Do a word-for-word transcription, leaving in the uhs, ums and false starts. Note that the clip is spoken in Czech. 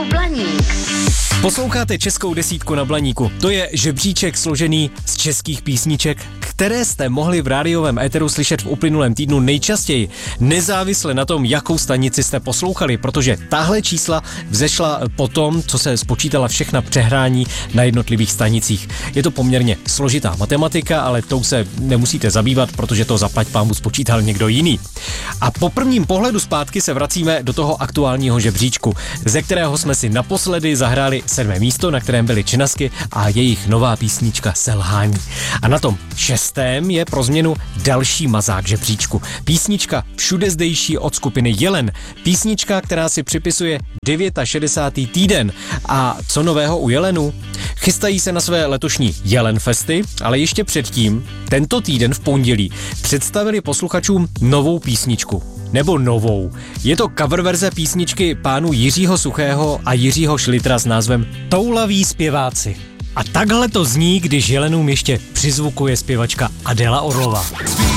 rádiu Blaník. Posloucháte Českou desítku na Blaníku. To je žebříček složený z českých písniček, které jste mohli v rádiovém éteru slyšet v uplynulém týdnu nejčastěji, nezávisle na tom, jakou stanici jste poslouchali, protože tahle čísla vzešla po tom, co se spočítala všechna přehrání na jednotlivých stanicích. Je to poměrně složitá matematika, ale tou se nemusíte zabývat, protože to zaplať pánbůh spočítal někdo jiný. A po prvním pohledu zpátky se vracíme do toho aktuálního žebříčku, ze kterého jsme si naposledy zahráli sedmé místo, na kterém byly Činasky a jejich nová písnička Selhání. A na tom šestém je pro změnu další mazák žebříčku. Písnička Všude zdejší od skupiny Jelen. Písnička, která si připisuje šedesátý devátý týden. A co nového u Jelenu? Chystají se na své letošní Jelen Festy, ale ještě předtím, tento týden v pondělí, představili posluchačům novou písničku. Nebo novou. Je to cover verze písničky pánů Jiřího Suchého a Jiřího Šlitra s názvem Toulaví zpěváci. A takhle to zní, když Jelenům ještě přizvukuje zpěvačka Adela Orlová.